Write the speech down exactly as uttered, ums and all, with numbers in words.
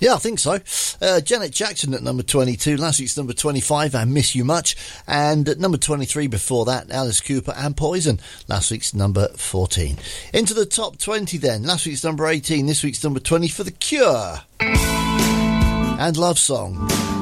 Yeah, I think so. Uh, Janet Jackson at number twenty-two, last week's number twenty-five, I Miss You Much. And at number twenty-three before that, Alice Cooper and Poison, last week's number fourteen. Into the top twenty then, last week's number eighteen, this week's number twenty for The Cure. And Love Song.